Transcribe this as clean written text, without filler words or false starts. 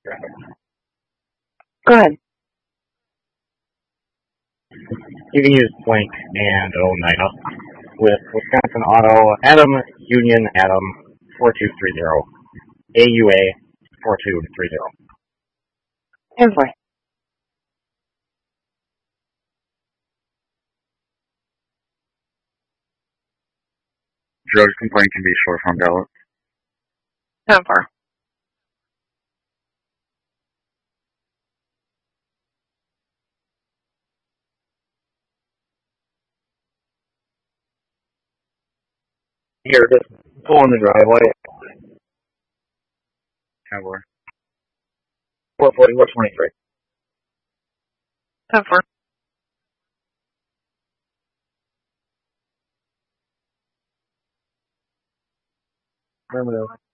Go ahead. You can use blank and Oneida with Wisconsin Auto Adam Union Adam 4230 AUA 4230. And for Drug complaint can be short form ballot. and for Here, just pull in the driveway. Cowboy. 440, 423. and for Affirmative.